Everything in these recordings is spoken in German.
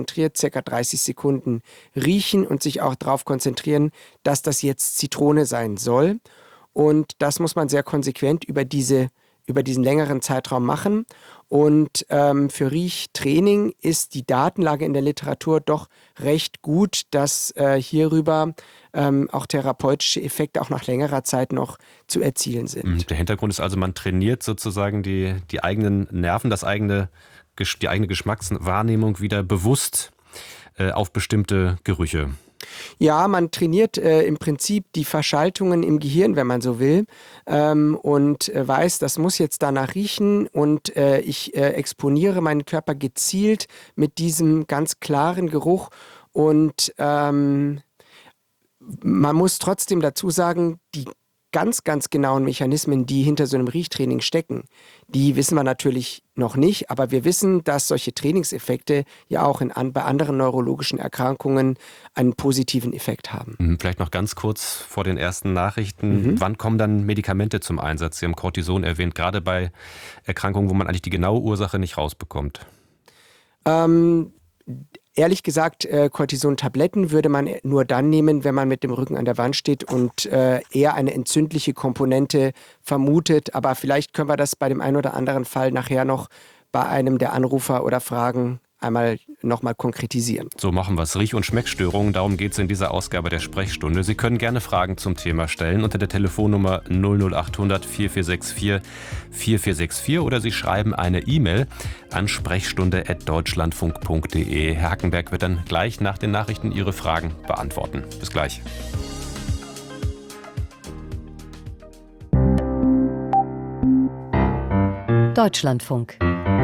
circa 30 Sekunden riechen und sich auch darauf konzentrieren, dass das jetzt Zitrone sein soll. Und das muss man sehr konsequent über diesen längeren Zeitraum machen. Und für Riechtraining ist die Datenlage in der Literatur doch recht gut, dass hierüber auch therapeutische Effekte auch nach längerer Zeit noch zu erzielen sind. Der Hintergrund ist also, man trainiert sozusagen die eigenen Nerven, die eigene Geschmackswahrnehmung wieder bewusst auf bestimmte Gerüche. Ja, man trainiert im Prinzip die Verschaltungen im Gehirn, wenn man so will, und weiß, das muss jetzt danach riechen und ich exponiere meinen Körper gezielt mit diesem ganz klaren Geruch und man muss trotzdem dazu sagen, die ganz, ganz genauen Mechanismen, die hinter so einem Riechtraining stecken, die wissen wir natürlich noch nicht, aber wir wissen, dass solche Trainingseffekte ja auch bei anderen neurologischen Erkrankungen einen positiven Effekt haben. Vielleicht noch ganz kurz vor den ersten Nachrichten. Wann kommen dann Medikamente zum Einsatz? Sie haben Cortison erwähnt, gerade bei Erkrankungen, wo man eigentlich die genaue Ursache nicht rausbekommt. Ehrlich gesagt, Cortison-Tabletten würde man nur dann nehmen, wenn man mit dem Rücken an der Wand steht und eher eine entzündliche Komponente vermutet. Aber vielleicht können wir das bei dem einen oder anderen Fall nachher noch bei einem der Anrufer oder Fragen einmal nochmal konkretisieren. So machen wir es. Riech- und Schmeckstörungen, darum geht es in dieser Ausgabe der Sprechstunde. Sie können gerne Fragen zum Thema stellen unter der Telefonnummer 00800 4464 4464 oder Sie schreiben eine E-Mail an sprechstunde@deutschlandfunk.de. Herr Hackenberg wird dann gleich nach den Nachrichten Ihre Fragen beantworten. Bis gleich. Deutschlandfunk.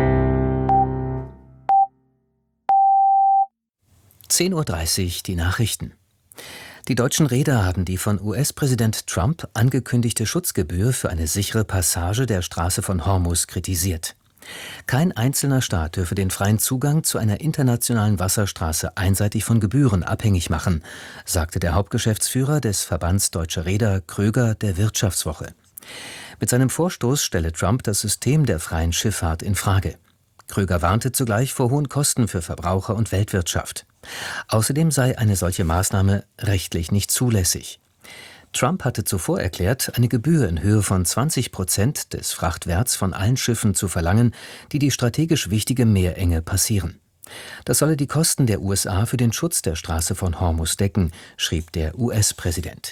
10:30 Uhr die Nachrichten. Die deutschen Reeder haben die von US-Präsident Trump angekündigte Schutzgebühr für eine sichere Passage der Straße von Hormuz kritisiert. Kein einzelner Staat dürfe den freien Zugang zu einer internationalen Wasserstraße einseitig von Gebühren abhängig machen, sagte der Hauptgeschäftsführer des Verbands Deutscher Reeder, Kröger, der Wirtschaftswoche. Mit seinem Vorstoß stelle Trump das System der freien Schifffahrt in Frage. Kröger warnte zugleich vor hohen Kosten für Verbraucher und Weltwirtschaft. Außerdem sei eine solche Maßnahme rechtlich nicht zulässig. Trump hatte zuvor erklärt, eine Gebühr in Höhe von 20% des Frachtwerts von allen Schiffen zu verlangen, die die strategisch wichtige Meerenge passieren. Das solle die Kosten der USA für den Schutz der Straße von Hormuz decken, schrieb der US-Präsident.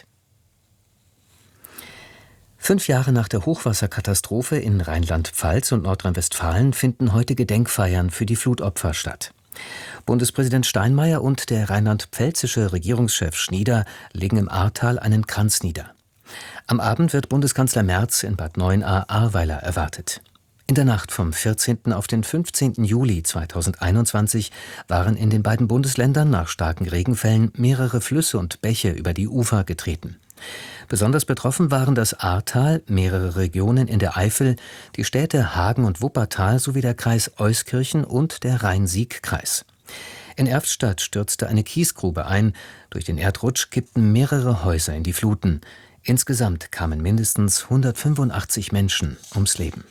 5 Jahre nach der Hochwasserkatastrophe in Rheinland-Pfalz und Nordrhein-Westfalen finden heute Gedenkfeiern für die Flutopfer statt. Bundespräsident Steinmeier und der rheinland-pfälzische Regierungschef Schnieder legen im Ahrtal einen Kranz nieder. Am Abend wird Bundeskanzler Merz in Bad Neuenahr-Ahrweiler erwartet. In der Nacht vom 14. auf den 15. Juli 2021 waren in den beiden Bundesländern nach starken Regenfällen mehrere Flüsse und Bäche über die Ufer getreten. Besonders betroffen waren das Ahrtal, mehrere Regionen in der Eifel, die Städte Hagen und Wuppertal sowie der Kreis Euskirchen und der Rhein-Sieg-Kreis. In Erftstadt stürzte eine Kiesgrube ein. Durch den Erdrutsch kippten mehrere Häuser in die Fluten. Insgesamt kamen mindestens 185 Menschen ums Leben.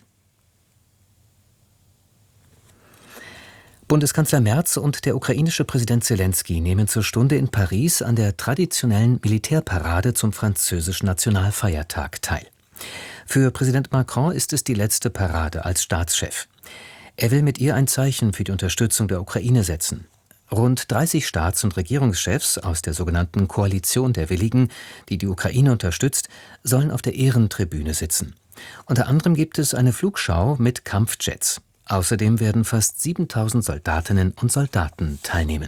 Bundeskanzler Merz und der ukrainische Präsident Selenskyj nehmen zur Stunde in Paris an der traditionellen Militärparade zum französischen Nationalfeiertag teil. Für Präsident Macron ist es die letzte Parade als Staatschef. Er will mit ihr ein Zeichen für die Unterstützung der Ukraine setzen. Rund 30 Staats- und Regierungschefs aus der sogenannten Koalition der Willigen, die die Ukraine unterstützt, sollen auf der Ehrentribüne sitzen. Unter anderem gibt es eine Flugschau mit Kampfjets. Außerdem werden fast 7.000 Soldatinnen und Soldaten teilnehmen.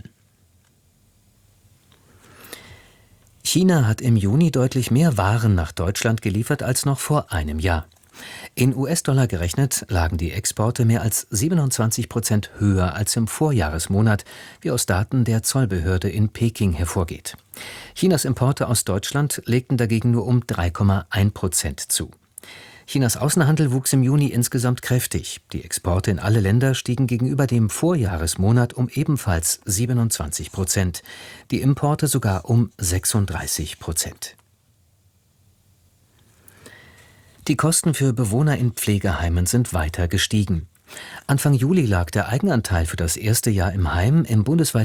China hat im Juni deutlich mehr Waren nach Deutschland geliefert als noch vor einem Jahr. In US-Dollar gerechnet lagen die Exporte mehr als 27% höher als im Vorjahresmonat, wie aus Daten der Zollbehörde in Peking hervorgeht. Chinas Importe aus Deutschland legten dagegen nur um 3,1% zu. Chinas Außenhandel wuchs im Juni insgesamt kräftig. Die Exporte in alle Länder stiegen gegenüber dem Vorjahresmonat um ebenfalls 27%, die Importe sogar um 36%. Die Kosten für Bewohner in Pflegeheimen sind weiter gestiegen. Anfang Juli lag der Eigenanteil für das erste Jahr im Heim im bundesweiten